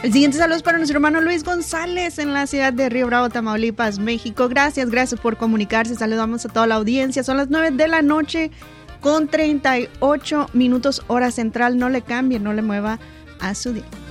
El siguiente saludo es para nuestro hermano Luis González en la ciudad de Río Bravo, Tamaulipas, México. Gracias por comunicarse. Saludamos a toda la audiencia. Son las 9 de la noche con 38 minutos hora central. No le cambie, no le mueva a su día.